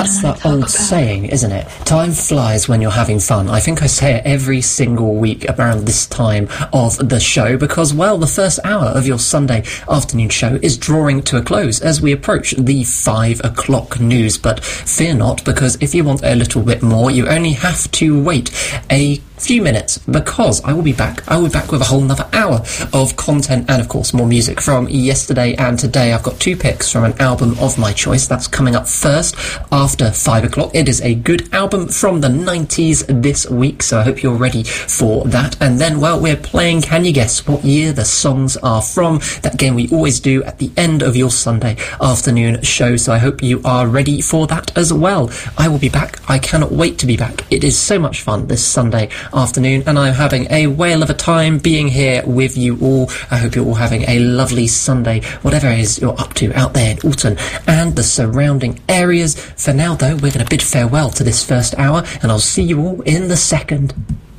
That's the old saying, isn't it? Time flies when you're having fun. I think I say it every single week around this time of the show because, well, the first hour of your Sunday afternoon show is drawing to a close as we approach the 5 o'clock news. But fear not, because if you want a little bit more, you only have to wait a few minutes, because I will be back with a whole nother hour of content and of course more music from yesterday and today. I've got 2 picks from an album of my choice that's coming up first after 5 o'clock. It is a good album from the 90s this week, so I hope you're ready for that. And then, well, we're playing Can You Guess What Year the Songs Are From, that game we always do at the end of your Sunday afternoon show, so I hope you are ready for that as well. I will be back. I cannot wait to be back. It is so much fun this Sunday afternoon, and I'm having a whale of a time being here with you all. I hope you're all having a lovely Sunday, whatever it is you're up to out there in Alton and the surrounding areas. For now, though, we're going to bid farewell to this first hour, and I'll see you all in the second.